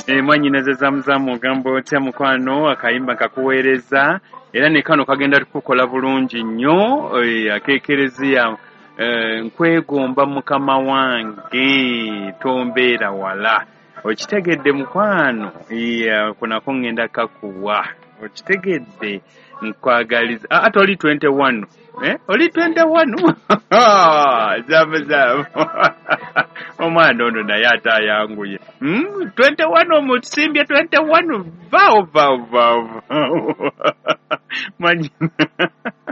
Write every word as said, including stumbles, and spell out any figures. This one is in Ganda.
E mwanyineze zamuzamu gambo otya mukwano akayimba kakuweereza era ne kano kagenda tukukola bulungi nnyo e, akeekerezia e, nkwegomba mukama wange tombeera wala okitegedde mukwano iya kunako ngenda kakuwa okitegedde nkwagaliza ate oli twenty-one eh oli twenty-one zamu zamu omwana ono naye atayanguye hmm? twenty-one omusimbye twenty-one vao vao vao manyi